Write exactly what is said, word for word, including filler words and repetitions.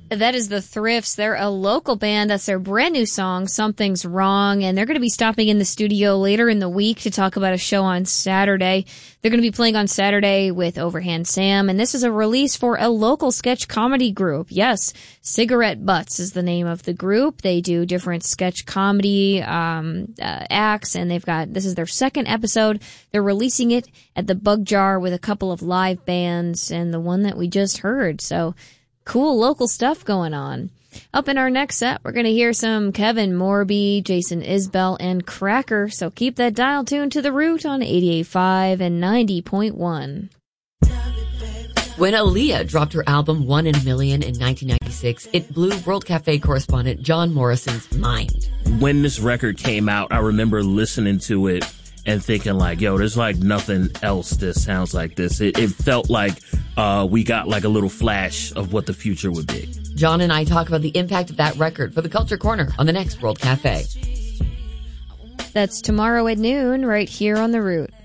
That is the Thrifts. They're a local band. That's their brand new song, Something's Wrong. And they're going to be stopping in the studio later in the week to talk about a show on Saturday. They're going to be playing on Saturday with Overhand Sam. And this is a release for a local sketch comedy group. Yes, Cigarette Butts is the name of the group. They do different sketch comedy um, uh, acts. And they've got, this is their second episode. They're releasing it at the Bug Jar with a couple of live bands and the one that we just heard. So cool local stuff going on. Up in our next set, we're going to hear some Kevin Morby, Jason Isbell, and Cracker. So keep that dial tuned to The Root on eighty-eight point five and ninety point one. When Aaliyah dropped her album One in a Million in nineteen ninety-six, it blew World Cafe correspondent John Morrison's mind. When this record came out, I remember listening to it and thinking like, yo, there's like nothing else that sounds like this. It, it felt like uh, we got like a little flash of what the future would be. John and I talk about the impact of that record for the Culture Corner on the next World Cafe. That's tomorrow at noon right here on The Root.